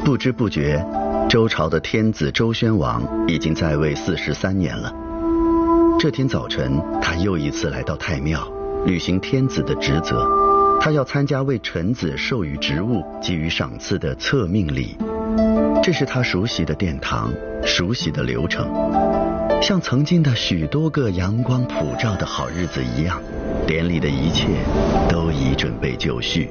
不知不觉，周朝的天子周宣王已经在位43年了。这天早晨，他又一次来到太庙，履行天子的职责。他要参加为臣子授予职务、给予赏赐的册命礼。这是他熟悉的殿堂，熟悉的流程，像曾经的许多个阳光普照的好日子一样，典礼的一切都已准备就绪。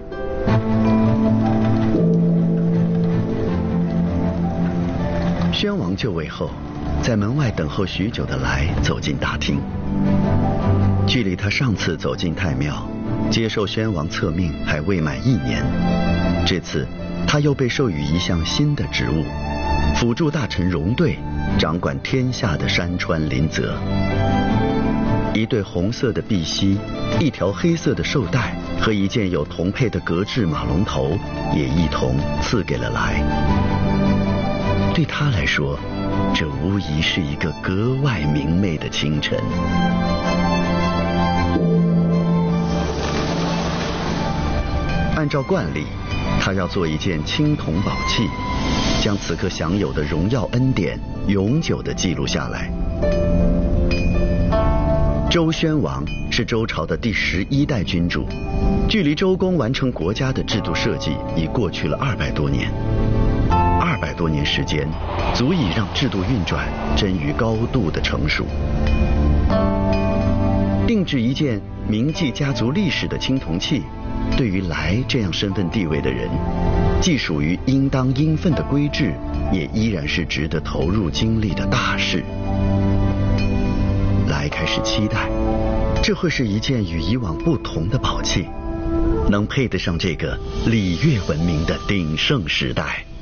宣王就位后，在门外等候许久的来走进大厅。距离他上次走进太庙，接受宣王册命还未满1年。这次他又被授予一项新的职务，辅助大臣戎队，掌管天下的山川林泽。一对红色的碧玺，一条黑色的绶带和一件有铜配的格制马龙头也一同赐给了来。对他来说，这无疑是一个格外明媚的清晨。按照惯例，他要做一件青铜宝器，将此刻享有的荣耀恩典永久地记录下来。周宣王是周朝的第11代君主，距离周公完成国家的制度设计已过去了200多年。200多年时间，足以让制度运转臻于高度的成熟。定制一件铭记家族历史的青铜器，对于来这样身份地位的人，既属于应当应分的规制，也依然是值得投入精力的大事。来开始期待，这会是一件与以往不同的宝器，能配得上这个礼乐文明的鼎盛时代。